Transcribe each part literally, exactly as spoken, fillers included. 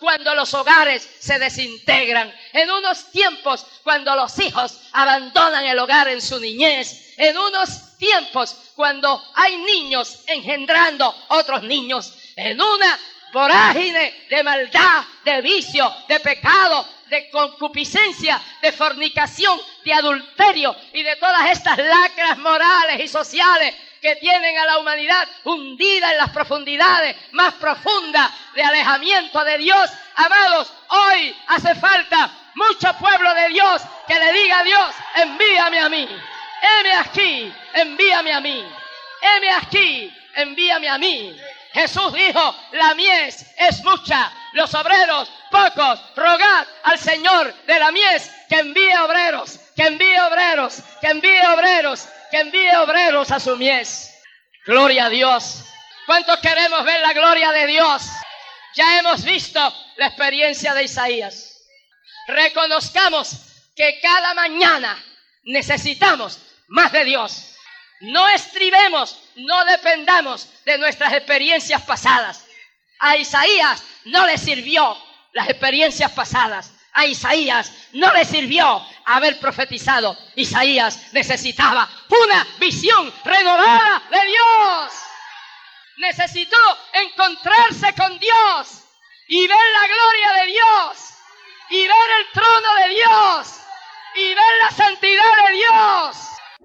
cuando los hogares se desintegran, en unos tiempos cuando los hijos abandonan el hogar en su niñez, en unos tiempos cuando hay niños engendrando otros niños, en una vorágine de maldad, de vicio, de pecado, de concupiscencia, de fornicación, de adulterio y de todas estas lacras morales y sociales que tienen a la humanidad hundida en las profundidades más profundas de alejamiento de Dios. Amados, hoy hace falta mucho pueblo de Dios que le diga a Dios: envíame a mí, heme aquí, envíame a mí, heme aquí, envíame a mí. Jesús dijo: la mies es mucha, los obreros pocos. Rogad al Señor de la mies que envíe obreros, que envíe obreros, que envíe obreros, que envíe obreros a su mies. Gloria a Dios. ¿Cuántos queremos ver la gloria de Dios? Ya hemos visto la experiencia de Isaías. Reconozcamos que cada mañana necesitamos más de Dios. No estribemos, no dependamos de nuestras experiencias pasadas. A Isaías no le sirvió las experiencias pasadas. A Isaías no le sirvió haber profetizado. Isaías necesitaba una visión renovada de Dios. Necesitó encontrarse con Dios y ver la gloria de Dios y ver el trono de Dios y ver la santidad de Dios.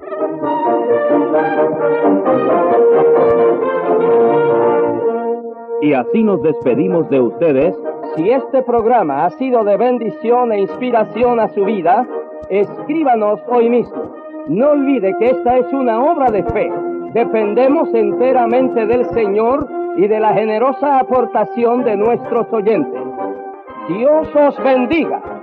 Y así nos despedimos de ustedes. Si este programa ha sido de bendición e inspiración a su vida, escríbanos hoy mismo. No olvide que esta es una obra de fe. Dependemos enteramente del Señor y de la generosa aportación de nuestros oyentes. Dios os bendiga.